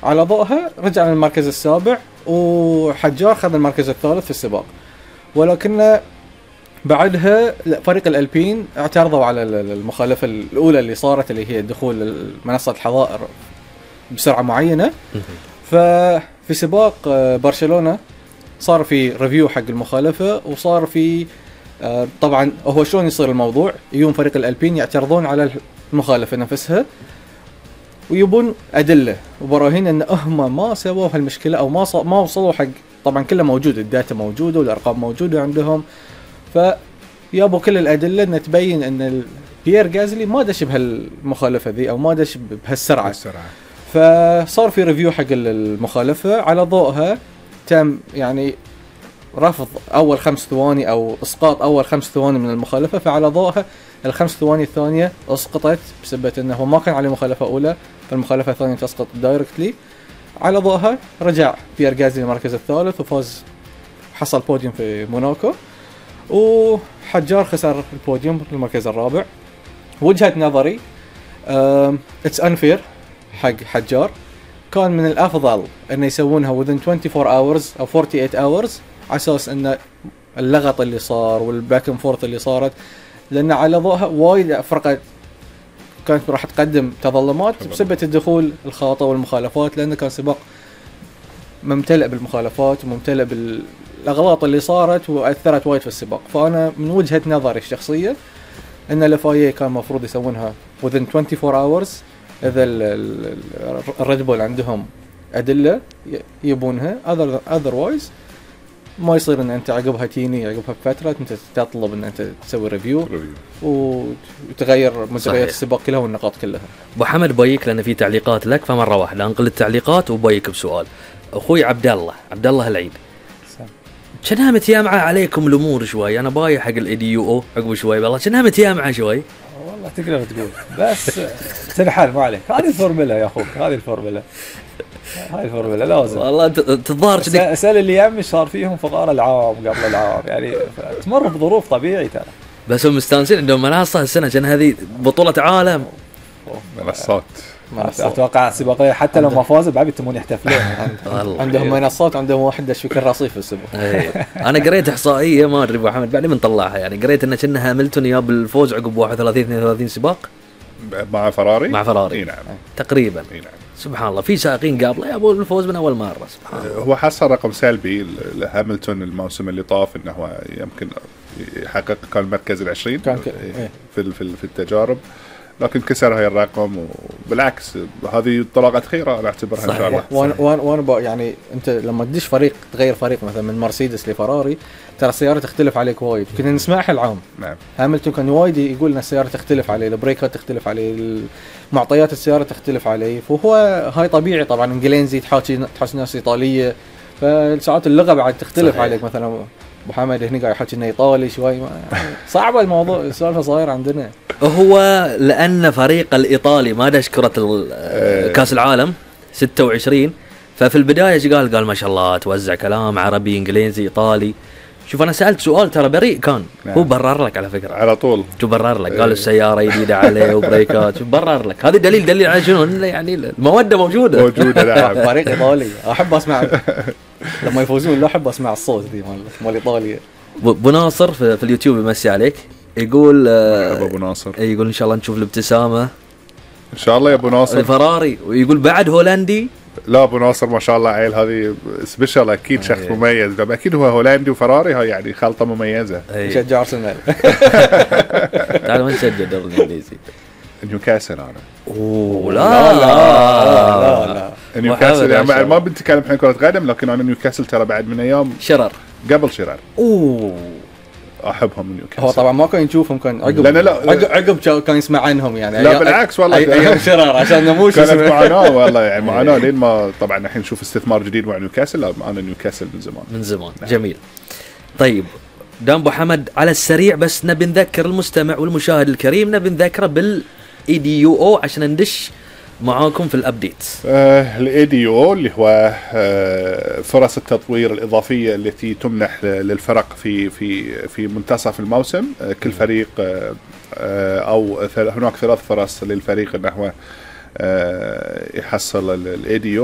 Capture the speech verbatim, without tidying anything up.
على ضوءها رجع للمركز السابع، وحجار خذ المركز الثالث في السباق. ولكن بعدها فريق الألبين اعترضوا على المخالفة الأولى اللي صارت، اللي هي دخول منصة الحظائر بسرعة معينة. ففي سباق برشلونة صار في ريفيو حق المخالفة، وصار في طبعا هو شلون يصير الموضوع، يوم فريق الألبين يعترضون على المخالفة نفسها ويبون أدلة وبراهين أن هم ما سووا هالمشكلة أو ما ما وصلوا حق، طبعا كله موجود، الداتا موجودة والأرقام موجودة عندهم، فيابوا كل الأدلة أن تبين أن بيير غازلي ما دش بهالمخالفة ذي أو ما دش بهالسرعة. فصار في ريفيو حق المخالفة، على ضوءها تم يعني رفض أول خمس ثواني أو إسقاط أول خمس ثواني من المخالفة. فعلى ضوءها الخمس ثواني الثانية أسقطت بسبب أنه ما كان عليه مخالفة أولى، فالمخالفة الثانية تسقط دايركتلي. على ضوءها رجع بيير غازلي المركز الثالث وفاز، حصل بوديوم في موناكو، وحجار خسر البوديوم في المركز الرابع. وجهة نظري اتس انفير حق حجار، كان من الأفضل أن يسوونها within twenty-four hours أو forty-eight hours على أساس أن اللغط اللي صار والباك اند فورث اللي صارت، لأن على ضوءها وايد فرقة كانت راح تقدم تظلمات بسبب الدخول الخاطئ والمخالفات، لأنه كان سباق ممتلئ بالمخالفات وممتلئ بالأغلاط اللي صارت وأثرت وايد في السباق. فأنا من وجهة نظري الشخصية أن الفاية كان مفروض يسوونها within twenty-four hours. إذا الريد بول عندهم أدلة يبونها، otherwise ما يصير ان انت عقبها تيني عقبها بفتره انت تطلب ان انت تسوي ريفيو وتغير مجريات السباق كلها والنقاط كلها. ابو حمد بايك لان في تعليقات لك، فمره واحده انقل التعليقات وبايك بسؤال. اخوي عبد الله عبد الله العيد، كانها متيامعه عليكم الامور شوي، انا باي حق الاي دي يو او عقب شوي والله كانها متيامعه شوي. والله تقدر تقول بس تنحل ما عليك، هذه الفورمولا يا اخوك، هذه الفورمولا هاي الفورمولا لازم والله تظهر كذا. اسال اللي يم صار فيهم فقار العام قبل العام، يعني تمر بظروف طبيعي ترى، بس هم مستانسين عندهم منصه السنه كان هذه بطوله عالم منصات. اتوقع السباقيه حتى لو ما فازوا بعد يتمون يحتفلون. عندهم منصات، عندهم واحد دش في رصيف في السباق. انا قريت احصائيه ما ادري ابو حمد بعد من طلعها، يعني قريت ان كنا هاملتون ياب الفوز عقب واحد وثلاثين اثنين وثلاثين سباق مع فراري مع فراري نعم تقريبا. نعم. سبحان الله في سائقين قابله يا ابو الفوز من اول مره. سبحان الله هو حصل رقم سلبي لهاملتون الموسم اللي طاف انه هو يمكن يحقق كان المركز العشرين كان في في التجارب، لكن كسر هاي الرقم. وبالعكس هذه طلقات خيره انا اعتبرها ان شاء الله. وانا وانا يعني انت لما تدش فريق تغير فريق مثلا من مرسيدس لفراري، ترى السياره تختلف عليك وايد. كنا نسمعها العام. نعم. هاملتون كان وايد يقول ان السياره تختلف عليه، البريكات تختلف عليه، معطيات السياره تختلف عليه. فهو هاي طبيعي طبعا. انجليزي تحاكي تحاكي ناس ايطاليه، فساعات اللغه بعد تختلف صحيح. عليك مثلا ابو حمد هنا قاعد يحكي لنا ايطالي شوي، صعبه الموضوع. السالفه صاير عندنا هو لان فريق الايطالي ما دش كره كاس العالم ستة وعشرين، ففي البدايه قال قال ما شاء الله توزع كلام عربي انجليزي ايطالي. شوف انا سالت سؤال ترى بريء كان نعم. هو برر لك على فكره على طول، شو برر لك؟ قال السياره جديده عليه وبريكات، شو برر لك؟ هذا دليل دليل على شنو؟ يعني الموده موجوده موجوده. نعم. فريق ايطالي احب اسمع لما يفوزون، لا احب اسمع الصوت دي مال مال ايطاليا. ابو ناصر في, في اليوتيوب يمسي عليك، يقول ابو ناصر يقول ان شاء الله نشوف الابتسامه ان شاء الله يا ابو ناصر الفراري، ويقول بعد هولندي. لا ابو ناصر ما شاء الله عيل هذه سبيشال اكيد شخص أيه. مميز، اكيد هو هولندي وفراري، هاي يعني خلطه مميزه. يشجع ارسنال. تعال ما نشجع الدوري الانجليزي. نيوكاسل انا اوه لا لا لا لا, لا. نيوكاسل يعني ما بنتكلم الحين كره قدم، لكن انا نيوكاسل ترى بعد من ايام شرر قبل شرر اوه احبهم من نيوكاسل. هو طبعا ما كان يشوفهم، كان عقب لا لا عقب, عقب كان يسمع عنهم يعني. لا بالعكس والله ايام شرار عشان نموش كانت معاناه والله يعني معاناه لين ما طبعا الحين نشوف استثمار جديد مع نيوكاسل. انا نيوكاسل من زمان من زمان نعم. جميل. طيب دام ابو حمد على السريع بس نبي نذكر المستمع والمشاهد الكريم، نبي نذكره بالاي دي يو او عشان ندش معاكم في الابديت. آه الاي دي او اللي هو آه فرص التطوير الاضافيه التي تمنح للفرق في في في منتصف الموسم. آه كل فريق آه آه او هناك ثلاث فرص للفريق انه هو آه يحصل الاي دي او.